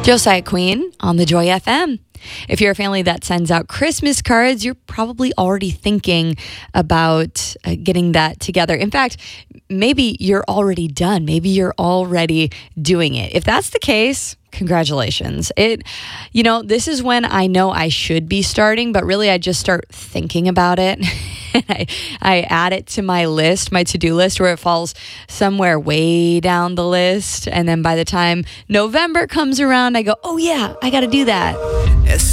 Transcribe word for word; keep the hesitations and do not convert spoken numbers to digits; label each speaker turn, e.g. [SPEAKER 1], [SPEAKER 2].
[SPEAKER 1] Josiah Queen on the Joy F M. If you're a family that sends out Christmas cards, you're probably already thinking about uh, getting that together. In fact, maybe you're already done. Maybe you're already doing it. If that's the case, congratulations. It, you know, this is when I know I should be starting, but really I just start thinking about it. I, I add it to my list, my to-do list, where it falls somewhere way down the list. And then by the time November comes around, I go, oh yeah, I got to do that.